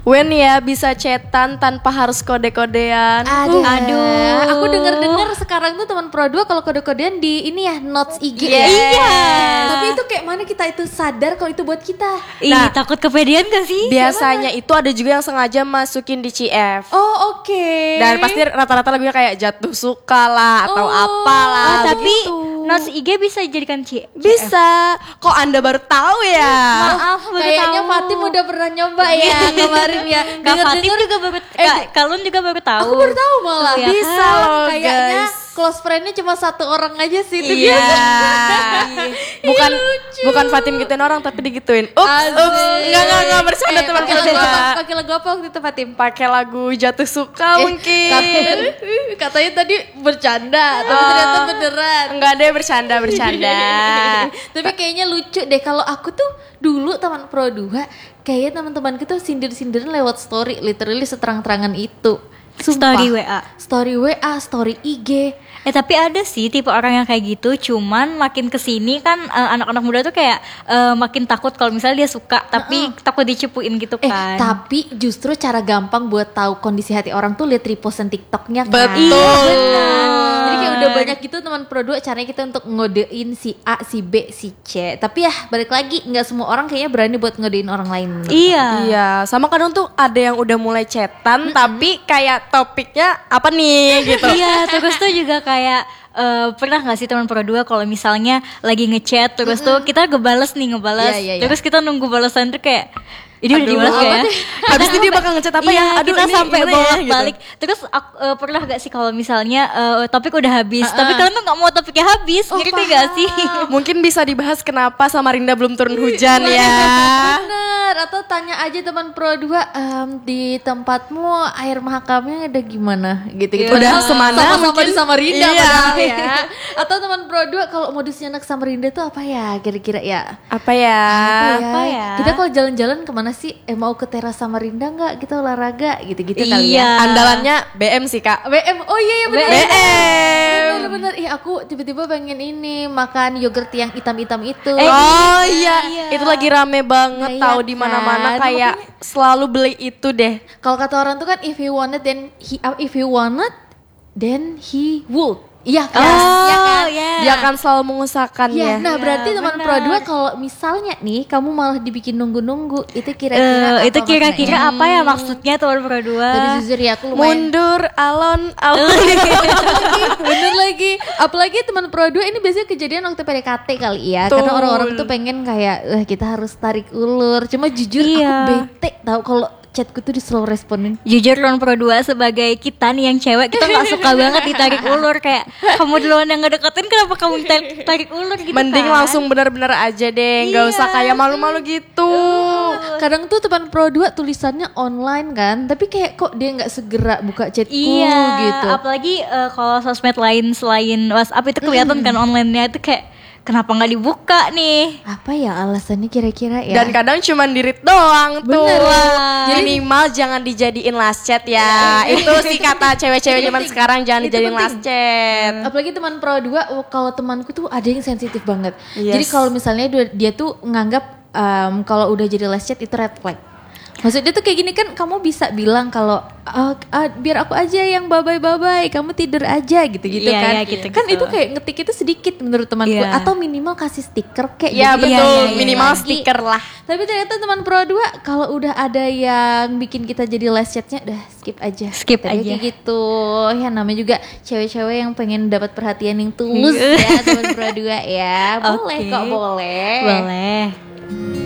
Wen ya bisa chatan tanpa harus kode-kodean. Aduh. Aku denger sekarang tuh teman Pro 2 kalau kode-kodean di ini ya notes IG. Iya. Tapi itu kayak mana kita itu sadar kalau itu buat kita. Ih, takut kepedean gak sih? Biasanya itu ada juga yang sengaja masukin di CF. Oh, oke. Dan pasti rata-rata lagunya kayak jatuh suka lah atau apalah. Tapi begitu. notes IG bisa dijadikan Bisa. Kok Anda baru tahu ya? Maaf, baru Kayaknya tahu. Fatim udah pernah nyoba ya kemarin ya. Kak Fatim juga baru, Kalun juga baru tahu. Aku baru tahu malah. Tuh, ya Bisa kan? loh Kayaknya guys. close friend-nya cuma satu orang aja sih itu Iya. dia. bukan Fatim gituin orang tapi digituin. Ups. Enggak bercanda teman Pakai lagu apa? kita. Pakai lagu apa waktu itu Fatim? Pakai lagu jatuh suka mungkin. Katanya tadi bercanda, tapi ternyata beneran. Enggak deh bercanda. Tapi kayaknya lucu deh kalau aku tuh dulu teman Pro 2 kayaknya teman-temanku tuh sindir-sindiran lewat story, literally seterang-terangan itu. Sumpah. Story WA. Story IG. Tapi ada sih tipe orang yang kayak gitu. Cuman makin kesini kan anak-anak muda tuh kayak makin takut kalau misalnya dia suka tapi takut dicepuin gitu kan. Tapi justru cara gampang buat tahu kondisi hati orang tuh lihat repostan TikToknya kan. Betul. Iya, benar. Jadi kayak udah banyak gitu teman Pro 2 caranya kita untuk ngodein si A, si B, si C. Tapi ya balik lagi nggak semua orang kayaknya berani buat ngodein orang lain. Iya, sama kadang tuh ada yang udah mulai chatan tapi kayak topiknya apa nih gitu. Iya, terus tuh juga kayak pernah gak sih teman Pro 2 kalau misalnya lagi ngechat terus tuh kita ngebales. Iya. Terus kita nunggu balasan tuh kayak ini udah dibalas gak ya? Habis itu dia bakal ngechat apa ya? Iya, kita ini sampai gimana ya? bolak-balik. Terus pernah gak sih kalau misalnya topik udah habis, tapi kalian tuh gak mau topiknya habis, ngerti gak sih? Mungkin bisa dibahas kenapa Samarinda belum turun hujan ya. Bener, atau tanya aja teman Pro 2 di tempatmu air mahakamnya ada gimana gitu-gitu. Udah semana sama-sama mungkin. di Samarinda Iya. padahal ya. Atau teman Pro 2 kalau modusnya anak Samarinda tuh apa ya kira-kira ya? Apa ya? Apa ya? Kita kalau jalan-jalan kemana sih? Mau ke teras Samarinda nggak? Kita olahraga gitu-gitu kali ya. Andalannya BM sih kak. BM, oh iya benar. BM. Bener-bener, aku tiba-tiba pengen ini makan yogurt yang hitam-hitam itu. Oh iya, itu lagi rame banget Iya tahu di mana-mana kan? kayak selalu beli itu deh. Kalau kata orang tuh kan if he wanted then he would. Iya kan? Iya kan? Dia akan selalu mengusahakannya. Iya, nah berarti teman Pro 2 kalau misalnya nih kamu malah dibikin nunggu-nunggu, itu kira-kira apa Itu kira-kira maknanya? apa ya maksudnya teman Pro 2? Tapi jujur ya aku lumayan Mundur alon-alon. bener lagi. Apalagi teman Pro 2 ini biasanya kejadian waktu PDKT kali ya. Betul. Karena orang-orang tuh pengen kayak kita harus tarik ulur. Cuma jujur aku bete tahu kalau chatku tuh di slow responin. Jujur teman Pro 2 sebagai kita nih yang cewek, kita gak suka banget ditarik ulur. Kayak kamu duluan yang ngedeketin, kenapa kamu tarik ulur gitu? Mending kan? langsung bener-bener aja deh, nggak usah kayak malu-malu gitu. Kadang tuh teman Pro 2 tulisannya online kan, tapi kayak kok dia nggak segera buka chatku gitu. Apalagi kalau sosmed lain selain WhatsApp itu kelihatan kan online-nya itu kayak kenapa nggak dibuka nih? Apa ya alasannya kira-kira ya? Dan kadang cuman dirit doang tuh. Bener. Jadi minimal jangan dijadiin last chat ya. Itu sih kata cewek-cewek zaman sekarang, jangan Itu dijadiin penting. last chat. Apalagi teman Pro 2, kalau temanku tuh ada yang sensitif banget. Yes. Jadi kalau misalnya dia tuh nganggap kalau udah jadi last chat itu red flag. Maksudnya tuh kayak gini kan, kamu bisa bilang kalau biar aku aja yang bye-bye, kamu tidur aja gitu-gitu Iya, kan. iya, gitu-gitu. Kan itu kayak ngetik itu sedikit menurut temanku. Iya. Atau minimal kasih stiker kayak Ya gitu. betul, Iya, minimal lagi. stiker lah. Tapi ternyata teman Pro 2 kalau udah ada yang bikin kita jadi last chatnya udah skip aja. Skip Tapi aja. kayak gitu. Ya namanya juga cewek-cewek yang pengen dapat perhatian yang tulus ya teman Pro 2 ya. Boleh Oke. kok, boleh. Boleh.